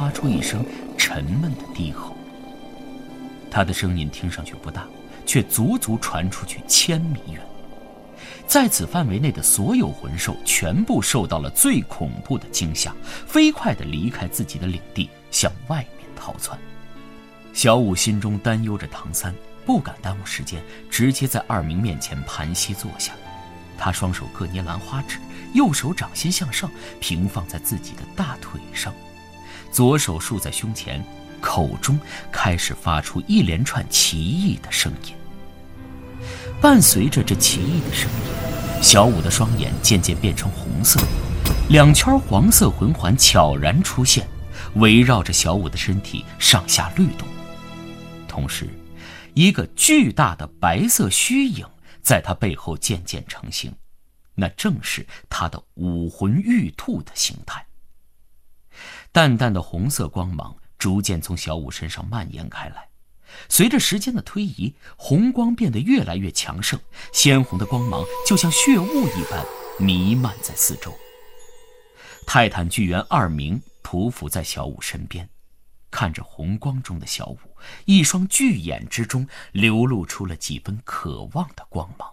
发出一声沉闷的低吼。他的声音听上去不大，却足足传出去1000米远。在此范围内的所有魂兽全部受到了最恐怖的惊吓，飞快地离开自己的领地，向外面逃窜。小五心中担忧着唐三，不敢耽误时间，直接在二明面前盘膝坐下。他双手各捏兰花指，右手掌心向上平放在自己的大腿上，左手竖在胸前，口中开始发出一连串奇异的声音。伴随着这奇异的声音，小五的双眼渐渐变成红色，2圈黄色魂环悄然出现，围绕着小五的身体上下律动。同时，一个巨大的白色虚影在他背后渐渐成型，那正是他的武魂玉兔的形态。淡淡的红色光芒逐渐从小五身上蔓延开来，随着时间的推移，红光变得越来越强盛，鲜红的光芒就像血雾一般弥漫在四周。泰坦巨猿二明匍匐在小五身边，看着红光中的小五，一双巨眼之中流露出了几分渴望的光芒。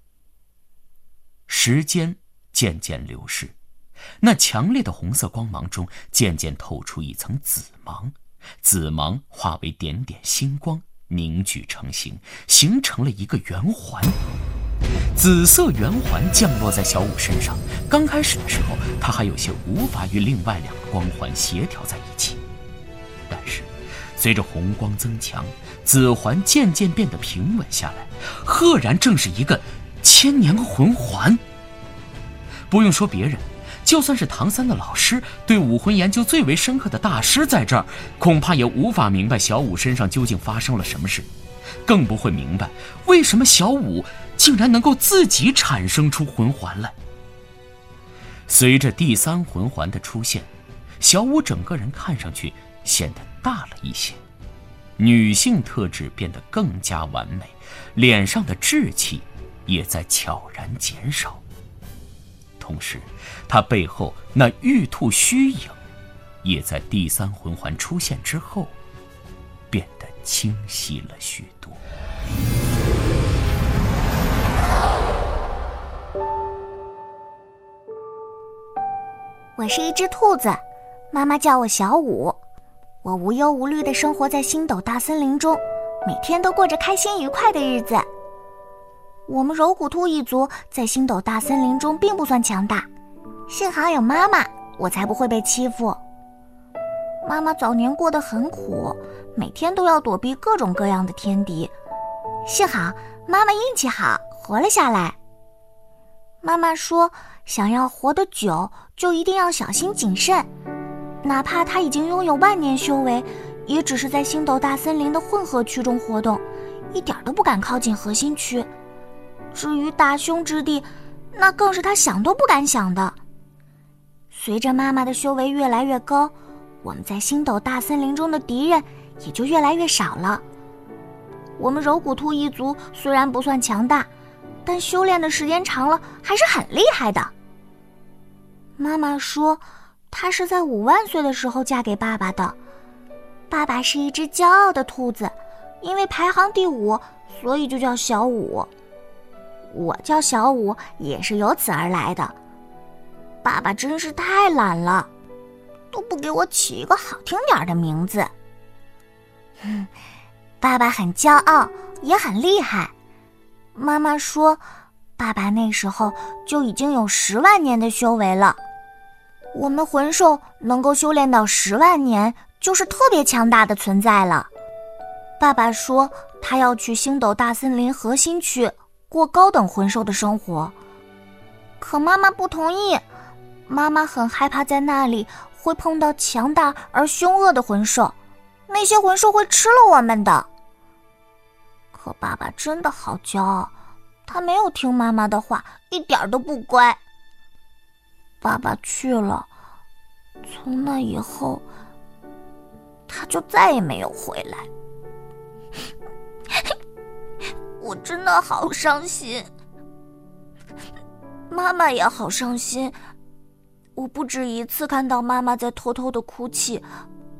时间渐渐流逝，那强烈的红色光芒中渐渐透出一层紫芒，紫芒化为点点星光，凝聚成形，形成了一个圆环。紫色圆环降落在小五身上，刚开始的时候，他还有些无法与另外2个光环协调在一起。但是，随着红光增强，紫环渐渐变得平稳下来，赫然正是一个千年魂环。不用说别人，就算是唐三的老师，对武魂研究最为深刻的大师在这儿，恐怕也无法明白小五身上究竟发生了什么事，更不会明白为什么小五竟然能够自己产生出魂环来。随着第3魂环的出现，小五整个人看上去显得大了一些，女性特质变得更加完美，脸上的稚气也在悄然减少。同时，他背后那玉兔虚影也在第3魂环出现之后变得清晰了许多。 我是一只兔子，妈妈叫我小五。我无忧无虑地生活在星斗大森林中，每天都过着开心愉快的日子。我们柔骨兔一族在星斗大森林中并不算强大，幸好有妈妈，我才不会被欺负。妈妈早年过得很苦，每天都要躲避各种各样的天敌，幸好妈妈运气好，活了下来。妈妈说，想要活得久，就一定要小心谨慎，哪怕她已经拥有万年修为，也只是在星斗大森林的混合区中活动，一点都不敢靠近核心区。至于大凶之地，那更是她想都不敢想的。随着妈妈的修为越来越高，我们在星斗大森林中的敌人也就越来越少了。我们柔骨兔一族虽然不算强大，但修炼的时间长了还是很厉害的。妈妈说，她是在5万岁的时候嫁给爸爸的。爸爸是一只骄傲的兔子，因为排行第5，所以就叫小五。我叫小五也是由此而来的。爸爸真是太懒了，都不给我起一个好听点的名字。爸爸很骄傲，也很厉害。妈妈说，爸爸那时候就已经有10万年的修为了。我们魂兽能够修炼到10万年，就是特别强大的存在了。爸爸说，他要去星斗大森林核心区过高等魂兽的生活，可妈妈不同意。妈妈很害怕在那里会碰到强大而凶恶的魂兽，那些魂兽会吃了我们的。可爸爸真的好骄傲，他没有听妈妈的话，一点都不乖。爸爸去了，从那以后，他就再也没有回来。我真的好伤心，妈妈也好伤心。我不止一次看到妈妈在偷偷的哭泣，